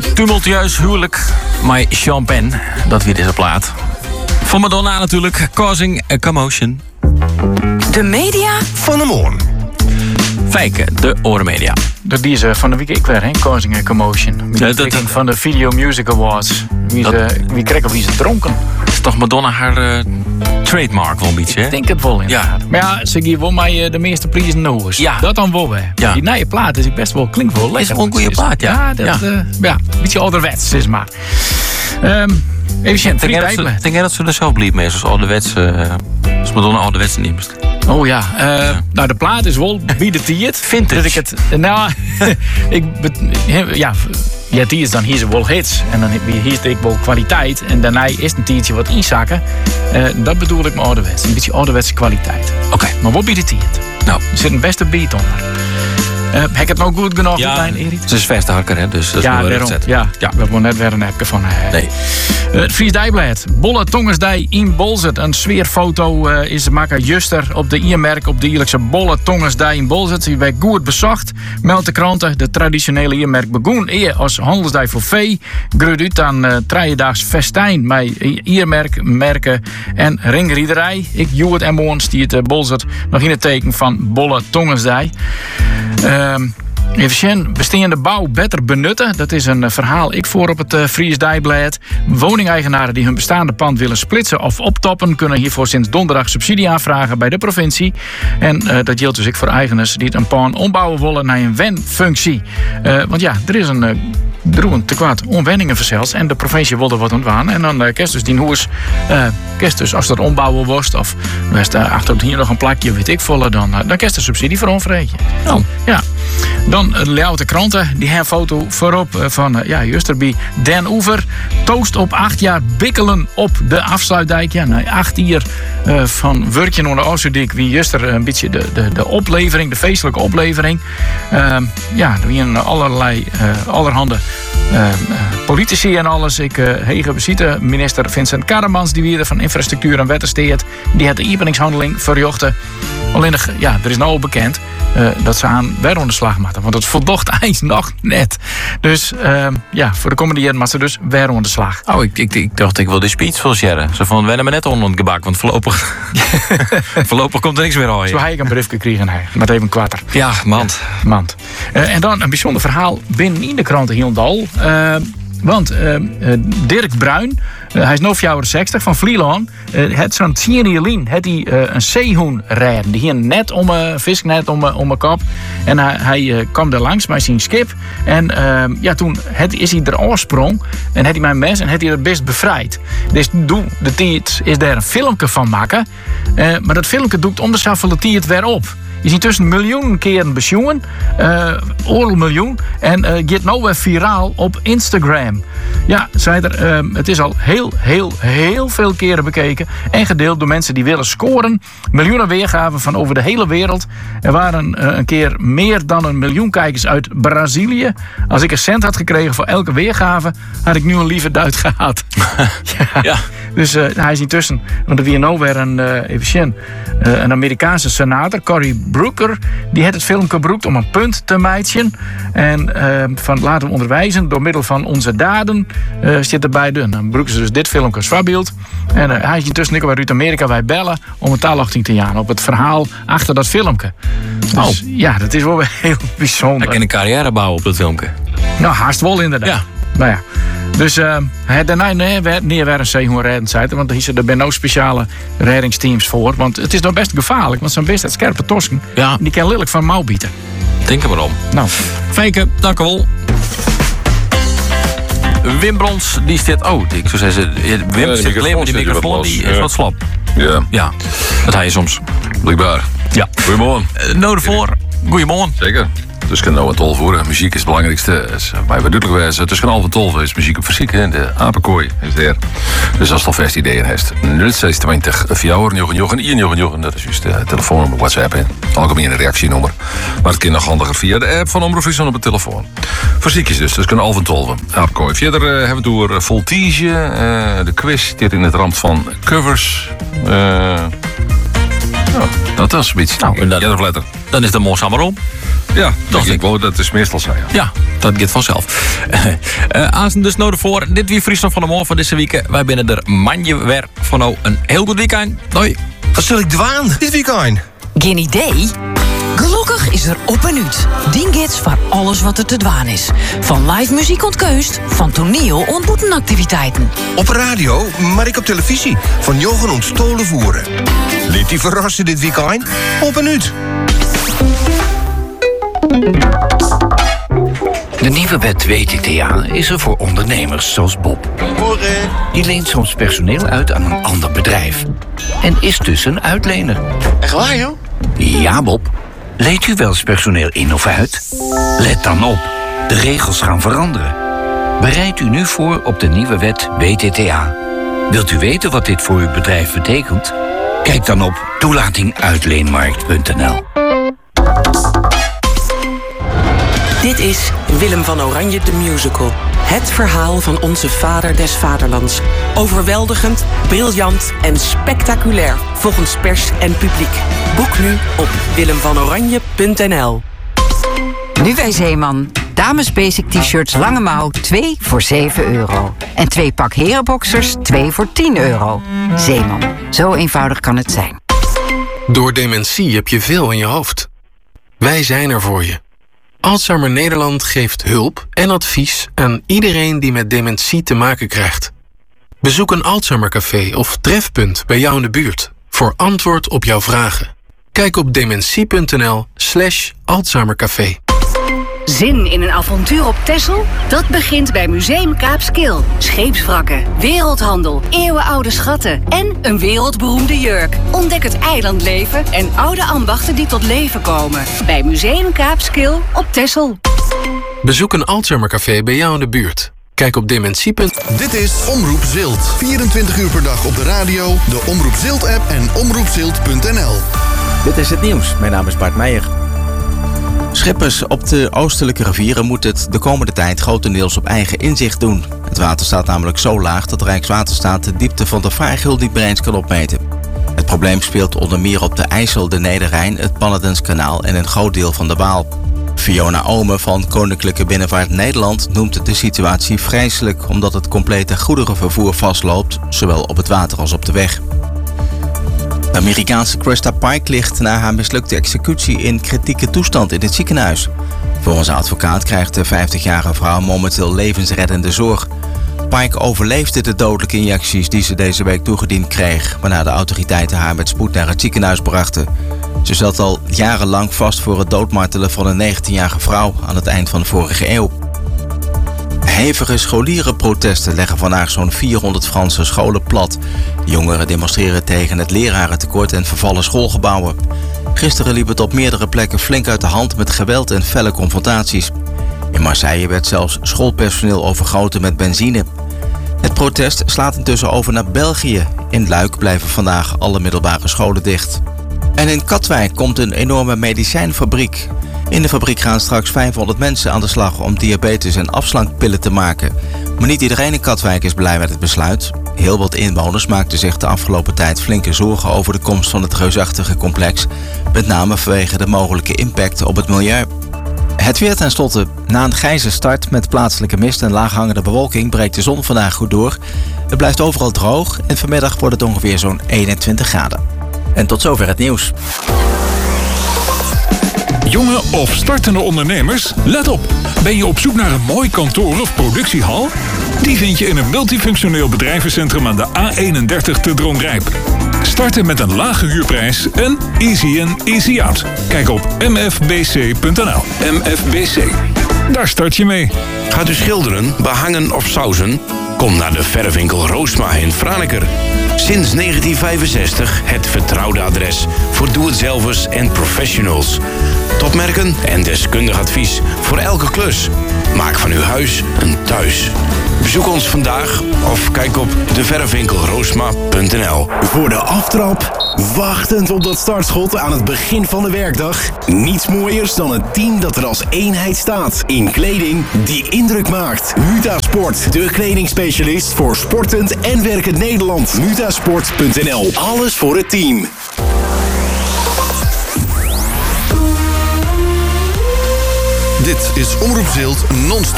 tumultueus huwelijk met Sean Penn. Dat weer deze plaat. Van Madonna natuurlijk. Causing a Commotion. De media van de morgen. Fijke, de Orenmedia. Dat is van de week ik weer, hè? Causing a Commotion. Dat van de Video Music Awards. Wie kreeg of wie ze dronken? Dat is toch Madonna haar trademark wel een beetje, hè? Ik denk het wel, inderdaad. Ja. Maar ja, ze geven wel mij de meeste prijzen naar huis. Ja. Dat dan wel weer. Ja. Die nieuwe plaat is best wel, klinkt wel lekker. Is wel een goede plaat, ja. Ja, een beetje ouderwets is maar. Even denk jij dat ze er zelf blieb mee, zoals ouderwets, als Madonna ouderwets neemt? Oh ja, nou de plaat is wel biedetiert. Vintage. Dat ik het, nou, die is dan hier ze wel hits. En dan hier ik wel kwaliteit. En daarna is een tiertje wat inzakken. Dat bedoel ik met ouderwets. Een beetje ouderwetse kwaliteit. Oké. Maar wat biedetiert? Nou. Er zit een beste beat onder. Heb ik het nou goed genoeg? Ja, het is vesthakker, hè? Dus dat is wel daarom. Ja, we hebben net weer een appje van. Nee. Het Fries Dijblad. Bolle Tongersdij in Bolzert. Een sfeerfoto is maken juster op de iermerk op de ierlijkse Bolle Tongersdij in Bolzert. Die werd goed bezocht. Meldt de kranten. De traditionele iermerk begon als handelsdij voor vee. Gruut uit aan driedaags festijn met iermerken en ringriederij. Ik Joert en Moons die het Bolzert nog in het teken van Bolle Tongersdij. Even bestaande bouw beter benutten. Dat is een verhaal ik voor op het Fries Dijblad. Woningeigenaren die hun bestaande pand willen splitsen of optoppen kunnen hiervoor sinds donderdag subsidie aanvragen bij de provincie. En dat geldt dus ook voor eigenaars die het een pand ombouwen willen naar een wenfunctie. Want ja, er is een te kwaad onwenningen verzels en de provincie wilde wat ontwaan. En dan kerst dus die hoers, dus als dat ombouwen wordt of achter hier nog een plakje weet ik volle, dan kerst de subsidie voor onvrede. Oh. Ja. Dan de oude kranten, die hebben een foto voorop van Justerbie Den Oever. Toast op 8 jaar bikkelen op de afsluitdijk. Ja, na 8 jaar van werkje naar de Oosterdijk, wie Juster een beetje de oplevering, de feestelijke oplevering. Er waren allerhande politici en alles. Ik hege bezitten. Minister Vincent Karremans, die weer van Infrastructuur en Wettensteert, die had de openingshandeling verjochten. Alleen, er is nou al bekend dat ze aan weer onder slag maken. Want het voldocht eind nog net. Dus voor de komende jaren maken ze dus weer onder slag. Oh, ik dacht ik wil de speech voor sharen. Ze van, we hebben net onder het gebak, want voorlopig komt er niks meer aan. Zo heb ik een brief gekregen, met even kwatter. Ja, mand. En dan een bijzonder verhaal binnen in de kranten Hielendal. Want Dirk Bruin, hij is nu 60 van Vlieland. Het zo'n 10 jaar geleden had hij een zeehoen rijden. Die hier net om een visnet om een kop. En hij kwam daar langs met zijn schip. En toen is hij er afsprong. En had hij mijn mes en had hij er best bevrijd. Dus de tijd is daar een filmpje van maken. Maar dat filmpje doet om de zoveel tijd weer op. Je ziet tussen miljoenen keren pensioen, oorlog miljoen, en gaat nou weer viraal op Instagram. Ja, het is al heel veel keren bekeken en gedeeld door mensen die willen scoren. Miljoenen weergaven van over de hele wereld. Er waren een keer meer dan 1 miljoen kijkers uit Brazilië. Als ik een cent had gekregen voor elke weergave, had ik nu een lieve duit gehad. Ja. Dus hij is intussen, want er weer nou weer een Amerikaanse senator, Cory Booker, die had het filmpje gebruikt om een punt te meitjen. En van laten we onderwijzen door middel van onze daden zit erbij. Dan gebruiken ze dus dit filmpje als voorbeeld. En hij is intussen weer uit Amerika bij bellen om een taalachting te jagen op het verhaal achter dat filmpje. Dus ja, dat is wel heel bijzonder. Hij kan een carrière bouwen op dat filmpje. Nou, haast wel inderdaad. Ja. Nou ja. Dus daarna werd niet weer een zeehoen reddingscijfer, want hier zijn er no speciale reddingsteams voor. Want het is nog best gevaarlijk, want zo'n best het scherpe tosken, die kan lelijk van mouw bieten. Denk er maar om. Nou, Fijke, dank u wel. Wim Brons, die zit... Oh, ik zou zeggen, Wim zit alleen maar die microfoon, die is wat slap. Ja, dat hij soms. Blijkbaar. Ja. Goedemorgen. Nou ervoor. Goedemorgen. Zeker. Dus kan nou een 12 voor. Muziek is het belangrijkste. Wij duidelijk wijzen. Tussen half en 12 is muziek op fysiek. De apenkooi is daar. Dus als je al vast ideeën hebt. 0620 4 dat is juist de telefoonnummer, WhatsApp in. Algemene reactienummer. Maar het kan nog handiger via de app van Omroep Friesland op de telefoon. Fysiekjes dus kan half en 12. Apenkooi. Verder hebben we door Voltige. De quiz die in het rand van covers. Dat was een beetje. Nou, dan is de mooi samen om. Ja, dat is meestal zo. Ja, dat gaat vanzelf. Als dus nou ervoor, dit wie Friesland van de Morgen van deze week. Wij binnen er manje weer van nou een heel goed weekend. Doei. Wat zul ik dwaan dit weekend? Geen idee? Gelukkig is er op en uit. Dinget's voor alles wat er te dwaan is. Van live muziek ontkeust, van toneel en boetenactiviteiten. Op radio, maar ik op televisie. Van Jochen en stolen voeren. Liet die verrassen dit weekend? Op en uit. De nieuwe wet WTTA is er voor ondernemers zoals Bob. Die leent soms personeel uit aan een ander bedrijf. En is dus een uitlener. Echt waar, joh? Ja, Bob. Leent u wel eens personeel in of uit? Let dan op. De regels gaan veranderen. Bereid u nu voor op de nieuwe wet WTTA. Wilt u weten wat dit voor uw bedrijf betekent? Kijk dan op toelatinguitleenmarkt.nl. Dit is Willem van Oranje de Musical. Het verhaal van onze vader des vaderlands. Overweldigend, briljant en spectaculair. Volgens pers en publiek. Boek nu op willemvanoranje.nl. Nu bij Zeeman. Dames basic t-shirts lange mouw 2 voor €7. En 2 pak herenboxers 2 voor €10. Zeeman. Zo eenvoudig kan het zijn. Door dementie heb je veel in je hoofd. Wij zijn er voor je. Alzheimer Nederland geeft hulp en advies aan iedereen die met dementie te maken krijgt. Bezoek een Alzheimercafé of trefpunt bij jou in de buurt voor antwoord op jouw vragen. Kijk op dementie.nl/Alzheimercafé. Zin in een avontuur op Texel? Dat begint bij Museum Kaapskil. Scheepswrakken, wereldhandel, eeuwenoude schatten en een wereldberoemde jurk. Ontdek het eilandleven en oude ambachten die tot leven komen. Bij Museum Kaapskil op Texel. Bezoek een Alzheimercafé bij jou in de buurt. Kijk op dementie. Dit is Omroep Zilt. 24 uur per dag op de radio, de Omroep Zilt-app en omroepzilt.nl. Dit is het nieuws. Mijn naam is Bart Meijer. Schippers op de oostelijke rivieren moeten het de komende tijd grotendeels op eigen inzicht doen. Het water staat namelijk zo laag dat Rijkswaterstaat de diepte van de vaargeul niet meer eens kan opmeten. Het probleem speelt onder meer op de IJssel, de Nederrijn, het Pannerdenskanaal en een groot deel van de Waal. Fiona Ome van Koninklijke Binnenvaart Nederland noemt de situatie vreselijk omdat het complete goederenvervoer vastloopt, zowel op het water als op de weg. De Amerikaanse Krista Pike ligt na haar mislukte executie in kritieke toestand in het ziekenhuis. Volgens een advocaat krijgt de 50-jarige vrouw momenteel levensreddende zorg. Pike overleefde de dodelijke injecties die ze deze week toegediend kreeg, waarna de autoriteiten haar met spoed naar het ziekenhuis brachten. Ze zat al jarenlang vast voor het doodmartelen van een 19-jarige vrouw aan het eind van de vorige eeuw. Hevige scholierenprotesten leggen vandaag zo'n 400 Franse scholen plat. De jongeren demonstreren tegen het lerarentekort en vervallen schoolgebouwen. Gisteren liep het op meerdere plekken flink uit de hand met geweld en felle confrontaties. In Marseille werd zelfs schoolpersoneel overgoten met benzine. Het protest slaat intussen over naar België. In Luik blijven vandaag alle middelbare scholen dicht. En in Katwijk komt een enorme medicijnfabriek. In de fabriek gaan straks 500 mensen aan de slag om diabetes- en afslankpillen te maken. Maar niet iedereen in Katwijk is blij met het besluit. Heel wat inwoners maakten zich de afgelopen tijd flinke zorgen over de komst van het reusachtige complex. Met name vanwege de mogelijke impact op het milieu. Het weer tenslotte. Na een grijze start met plaatselijke mist en laaghangende bewolking breekt de zon vandaag goed door. Het blijft overal droog en vanmiddag wordt het ongeveer zo'n 21 graden. En tot zover het nieuws. Jonge of startende ondernemers, let op. Ben je op zoek naar een mooi kantoor of productiehal? Die vind je in een multifunctioneel bedrijvencentrum aan de A31 te Dronrijp. Starten met een lage huurprijs en easy in, easy out. Kijk op mfbc.nl. MFBC. Daar start je mee. Gaat u schilderen, behangen of sausen? Kom naar de verfwinkel Roosma in Franeker. Sinds 1965 het vertrouwde adres voor doe-het-zelvers en professionals. Topmerken en deskundig advies voor elke klus. Maak van uw huis een thuis. Bezoek ons vandaag of kijk op deverfwinkelroosma.nl. Voor de aftrap, wachtend op dat startschot aan het begin van de werkdag. Niets mooiers dan een team dat er als eenheid staat. In kleding die indruk maakt. Mutasport, de kledingspecialist voor sportend en werkend Nederland. Mutasport.nl, alles voor het team. Dit is Omroep Zilt non-stop.